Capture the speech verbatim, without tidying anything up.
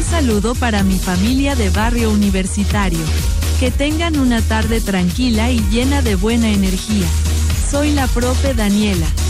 saludo para mi familia de Barrio Universitario. Que tengan una tarde tranquila y llena de buena energía. Soy la profe Daniela.